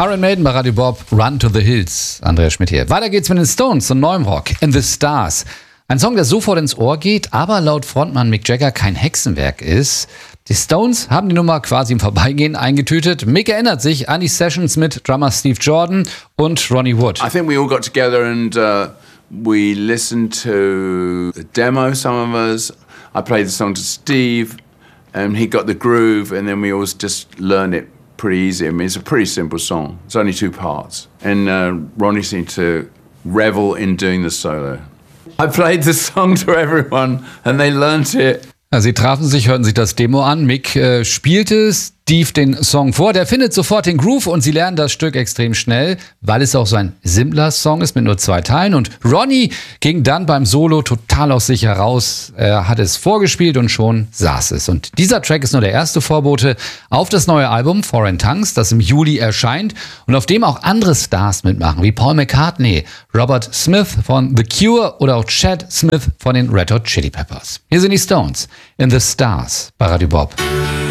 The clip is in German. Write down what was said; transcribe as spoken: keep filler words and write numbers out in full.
Iron Maiden bei Radio Bob, Run to the Hills. Andreas Schmidt hier. Weiter geht's mit den Stones und neuem Rock. In the Stars. Ein Song, der sofort ins Ohr geht, aber laut Frontmann Mick Jagger kein Hexenwerk ist. Die Stones haben die Nummer quasi im Vorbeigehen eingetütet. Mick erinnert sich an die Sessions mit Drummer Steve Jordan und Ronnie Wood. I think we all got together and uh, we listened to the demo, some of us. I played the song to Steve and he got the groove and then we all just learned it pretty easy. I mean, it's a pretty simple song. It's only two parts. And uh, Ronnie seemed to revel in doing the solo. I played the song to everyone and they learnt it. Sie trafen sich, hörten sich das Demo an. Mick äh, spielte Steve den Song vor. Der findet sofort den Groove und sie lernen das Stück extrem schnell, weil es auch so ein simpler Song ist mit nur zwei Teilen. Und Ronnie ging dann beim Solo total aus sich heraus. Er hat es vorgespielt und schon saß es. Und dieser Track ist nur der erste Vorbote auf das neue Album Foreign Tongues, das im Juli erscheint und auf dem auch andere Stars mitmachen, wie Paul McCartney, Robert Smith von The Cure oder auch Chad Smith von den Red Hot Chili Peppers. Hier sind die Stones in the Stars bei Radio Bob.